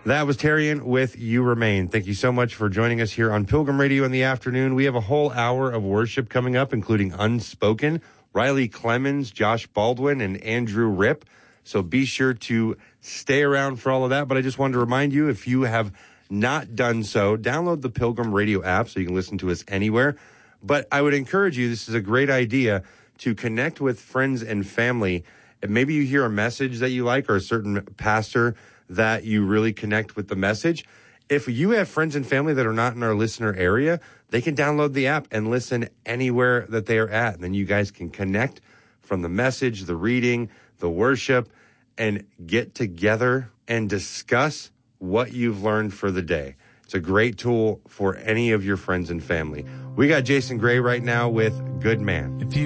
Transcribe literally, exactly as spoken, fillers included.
That was Terrian with You Remain. Thank you so much for joining us here on Pilgrim Radio in the afternoon. We have a whole hour of worship coming up, including Unspoken, Riley Clemens, Josh Baldwin, and Andrew Ripp. So be sure to stay around for all of that. But I just wanted to remind you, if you have not done so, download the Pilgrim Radio app so you can listen to us anywhere. But I would encourage you, this is a great idea, to connect with friends and family. And maybe you hear a message that you like or a certain pastor that you really connect with the message. If you have friends and family that are not in our listener area, they can download the app and listen anywhere that they are at. And then you guys can connect from the message, the reading, the worship, and get together and discuss what you've learned for the day. It's a great tool for any of your friends and family. We got Jason Gray right now with Good Man. If you